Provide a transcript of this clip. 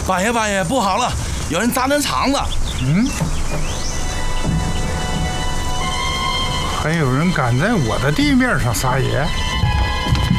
半夜半夜不好了，有人砸咱厂子。 还有人敢在我的地面上撒野？